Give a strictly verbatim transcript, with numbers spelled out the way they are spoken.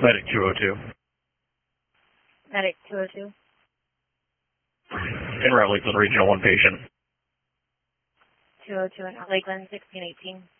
Medic two oh two. Medic two oh two. In route Lakeland Regional one patient. two oh two in Lakeland, sixteen eighteen.